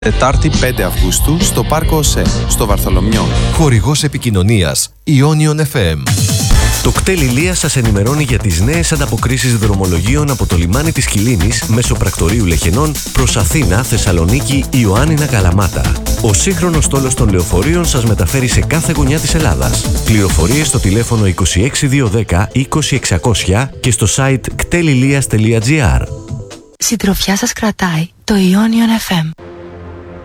Τετάρτη 5 Αυγούστου στο Πάρκο ΟΣΕ, στο Βαρθολομιό. Χορηγός επικοινωνίας Ionion FM. Το κτέλ Ηλίας σας ενημερώνει για τις νέες ανταποκρίσεις δρομολογίων από το λιμάνι της Κιλίνης μέσω πρακτορείου Λεχενών προς Αθήνα, Θεσσαλονίκη, Ιωάννηνα, Καλαμάτα. Ο σύγχρονος στόλος των λεωφορείων σας μεταφέρει σε κάθε γωνιά της Ελλάδας. Πληροφορίες στο τηλέφωνο 26210 20600 και στο site κτελilias.gr. Συντροφιά σας κρατάει το Ionion FM.